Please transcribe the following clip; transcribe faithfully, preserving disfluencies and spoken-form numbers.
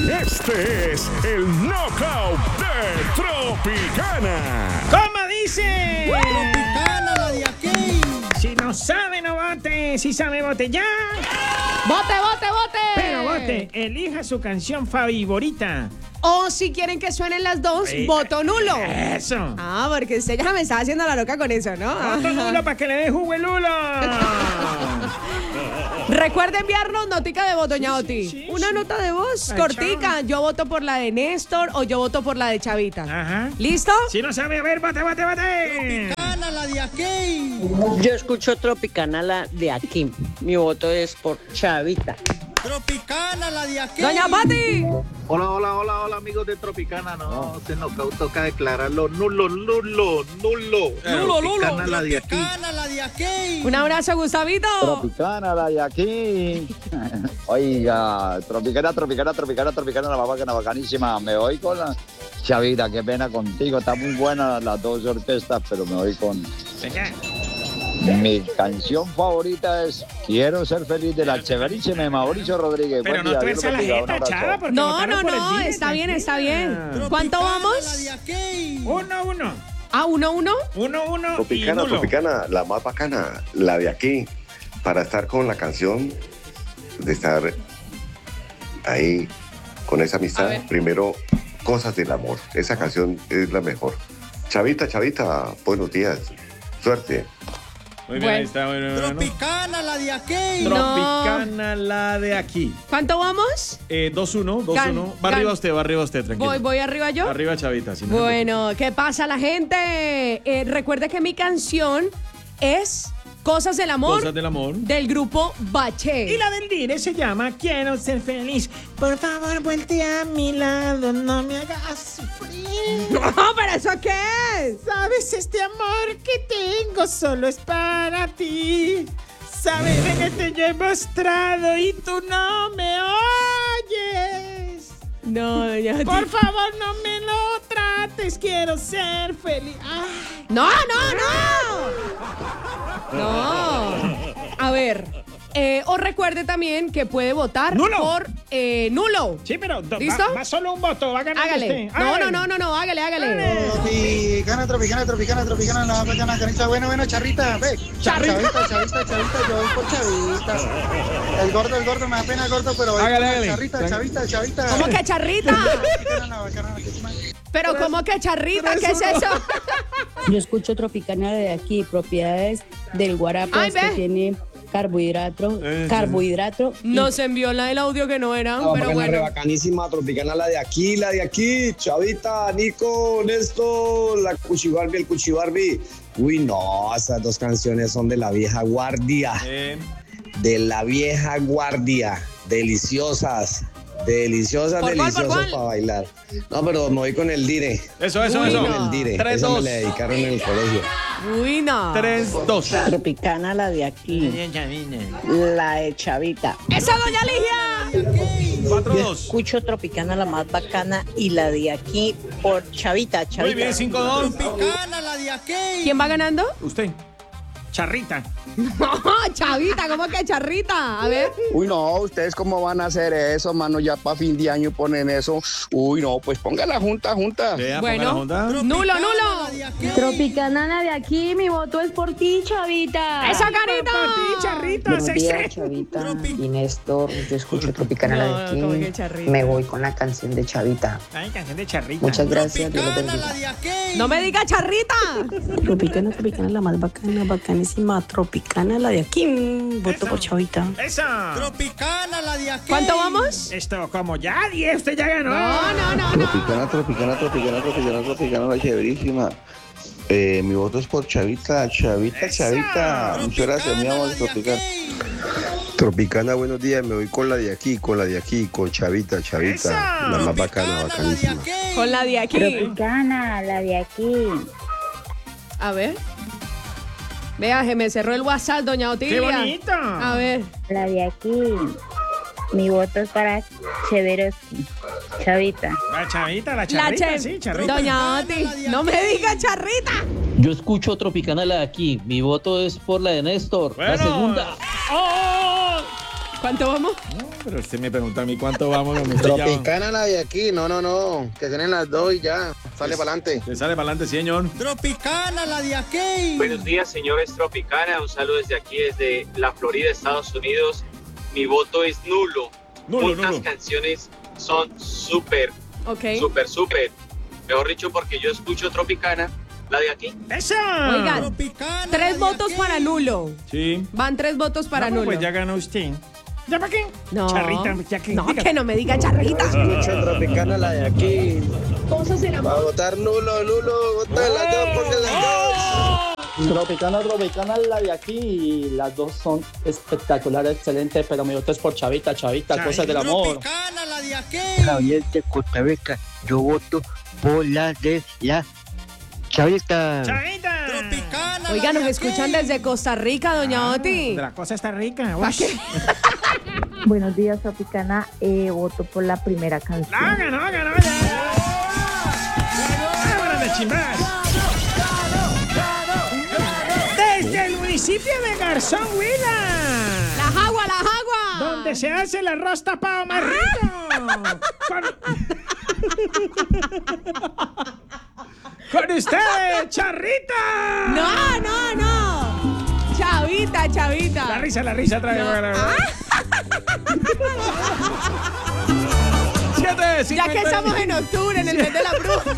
Este es el Knockout de Tropicana. ¿Cómo dice? Tropicana, la de aquí. Si no sabe, no vote. Si sabe, vote ya. ¡Vote, vote, vote! Pero vote, elija su canción favorita. O si quieren que suenen las dos, Eh, voto nulo. Eso. Ah, porque usted ya me estaba haciendo la loca con eso, ¿no? Voto nulo para que le dé jugo el lulo. Recuerda enviarnos notica de voz, doña Oti. sí, Una sí. nota de voz Ay, cortica. chao. Yo voto por la de Néstor o yo voto por la de Chavita. Ajá. ¿Listo? Si no sabe, a ver, vote, vote, vote. Tropicana, la de aquí. Yo escucho Tropicana, la de aquí. Mi voto es por Chavita. Tropicana, la de aquí. Doña Pati. Hola, hola, hola, hola amigos de Tropicana. No, se nos toca declararlo nulo, nulo, nulo. Nulo, nulo. Tropicana, la de aquí. Tropicana, la de aquí. Un abrazo, Gustavito. Tropicana, la de aquí. Oiga, Tropicana, Tropicana, Tropicana, Tropicana, la bacana, bacanísima. Me voy con la Chavita, qué pena contigo. Está muy buena las dos orquestas, pero me voy con... Mi canción favorita es Quiero ser feliz de la chéverísima de Mauricio Rodríguez. Pero Buen no día, tuerza Dios la lo bendiga, un jeta, abrazo. chava, porque No, votaron no, por el no, Dile, está bien, está tranquila. bien. ¿Cuánto Tropicana, vamos? la de aquí. Uno, uno. ¿A uno, uno? Uno, uno y Tropicana, nulo. Tropicana, la más bacana, la de aquí, para estar con la canción, de estar ahí con esa A amistad. ver. Primero, Cosas del Amor. Esa canción es la mejor. Chavita, Chavita, buenos días. Suerte. Muy bien, Bueno. ahí está, bueno, bueno. Tropicana, la de aquí. Tropicana, la de aquí. ¿Cuánto vamos? Eh, dos uno, dos Gan- uno. Va gan- arriba usted, va arriba usted, tranquilo. Voy, voy arriba yo. Arriba, Chavita. Si no se Bueno, ¿qué pasa la gente? Eh, recuerde que mi canción es Cosas del Amor Cosas del amor. del grupo Bache. Y la del Dire se llama Quiero ser feliz. Por favor, vuelte a mi lado, no me hagas sufrir. No, pero ¿eso qué es? Sabes, este amor que tengo solo es para ti. Sabes que te yo he mostrado y tú no me oyes. No, ya. Por favor, no me lo trates, quiero ser feliz. Ay. No, no, no. No. A ver. eh, o recuerde también que puede votar Nulo. por eh, nulo. Sí, pero do- ¿Listo? Va, va solo un voto, va ganando Hágale. usted. No, Hágale. no, no, no, no, hágale, hágale. Tropicana, tropicana, tropicana, tropicana, la más bacana, canita. Bueno, bueno, charrita, ve. Charrita. Chavita, chavita, chavita, yo voy por chavita. El gordo, el gordo, me da pena el gordo, pero voy Hágale, por la hágale. charrita, chavita, chavita. ¿Cómo que charrita? Tropicana, la bacana, que es más. Pero ¿cómo que charrita? ¿Qué es eso? Yo escucho Tropicana de aquí, propiedades del guarapo Ay, que ve. tiene carbohidrato, Eh, carbohidrato. y Nos envió la del audio que no era, pero bueno. Bacanísima, Tropicana, la de aquí, la de aquí, Chavita, Nico, Néstor, la Cuchibarbi, el Cuchibarbi. Uy, no, esas dos canciones son de la vieja guardia, Eh, de la vieja guardia, deliciosas, deliciosas, ¿Por cuál, por deliciosas cuál? para bailar. No, pero me voy con el dire, eso, eso, Uy, eso. con no. el dire, Tres, esa me dos. la dedicaron en el colegio. Uy, no. Tres, dos. Tropicana, la de aquí. La de Chavita. ¡Esa, doña Ligia! Cuatro, Yo dos. escucho Tropicana, la más bacana, y la de aquí por Chavita, Chavita. Muy bien, cinco, dos. Tropicana, la de aquí. ¿Quién va ganando? Usted. Charrita. Chavita, ¿cómo que charrita? A ver. Uy, no, ¿ustedes cómo van a hacer eso, mano? Ya para fin de año ponen eso. Uy, no, pues ponga la junta, junta. Vea, Bueno. ponga la junta. Nulo, La nulo. de aquí. Tropicana, la de aquí, mi voto es por ti, Chavita. ¡Esa Por ti, carita! Charrita. Buenos seis, días, tres. Chavita y Néstor. Yo escucho Tropicana la de No, como que aquí. Charrita. Me voy con la canción de Chavita. Ay, canción de Charrita. Muchas gracias, Dios los Tropicana, la bendiga. de aquí. No me diga charrita. Tropicana, Tropicana, la más bacana, bacanísima. Tropicana, la de aquí, mm, voto por Chavita. Esa. Tropicana, la de aquí. ¿Cuánto vamos? Esto, como ya, diez, usted ya ganó. No, no, no, no. Tropicana, Tropicana, Tropicana, Tropicana, Tropicana, la chéverísima. Eh, mi voto es por Chavita, Chavita, Esa. Chavita. Muchas gracias, mi amor, la de Tropicana. aquí. Tropicana, buenos días, me voy con la de aquí, con la de aquí, con Chavita, Chavita, Esa. la más bacana, Tropicana, la de bacanísima. aquí. Con la de aquí. Tropicana, la de aquí. A ver. Vea, se me cerró el WhatsApp, doña Otilia. ¡Qué bonito! A ver. La de aquí. Mi voto es para Cheveroski. Chavita. La chavita, la La charrita, che- sí, charrita. Doña Oti, no me diga charrita. Yo escucho Tropicana, la de aquí. Mi voto es por la de Néstor. La Bueno. segunda. ¡Oh! ¿Cuánto vamos? Pero usted me pregunta a mí cuánto vamos. Donde usted ya va. Tropicana la de aquí, no, no, no, que tienen las dos y ya, sale para adelante. Que sale para adelante, señor. Tropicana la de aquí. Buenos días, señores Tropicana. Un saludo desde aquí, desde la Florida, Estados Unidos. Mi voto es nulo. Nulo, Muchas nulo. canciones son súper, Ok. súper, súper. Mejor dicho, porque yo escucho Tropicana, la de aquí. ¡Eso! Oigan, Tropicana tres la de votos aquí. para nulo. Sí. Van tres votos para No, nulo. pues ya ganó usted. ¿Ya para qué? No. Charrita, ya que. No, diga. que no me diga charrita. Escucho Tropicana la de aquí. Cosas será. Va a votar nulo, nulo, vota las dos porque las dos. Tropicana, Tropicana la de aquí y las dos son espectaculares, excelentes, pero mi voto es por Chavita, Chavita, cosas del amor. Tropicana la de aquí. Javier de Costa Rica, yo voto por la de la Chavita. ¡Chavita! Tropicana Oiga, la nos de escuchan aquí. desde Costa Rica, doña Oti. La cosa está rica. ¿Pa' Uy. qué? Buenos días, Tropicana. Eh, voto por la primera canción. ¡No, ganó, ganó! ¡Ya! ¡Vámonos de chimbas! Desde el municipio de Garzón, Huila. La jagua, la jagua. Donde se hace el arroz tapado más rico. Con... Con ustedes, Charrita. No, no, no. Chavita, Chavita. La risa, la risa trae. Ya que estamos en octubre, en el mes de la bruja.